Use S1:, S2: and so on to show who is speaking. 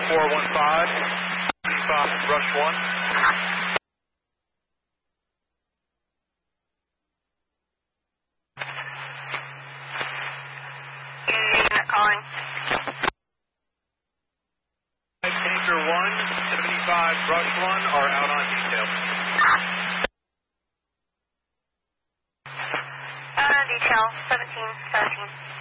S1: 415, rush 1.
S2: Unit calling.
S1: Tanker 1, 75, rush 1 are out on detail.
S2: Detail 17, 17.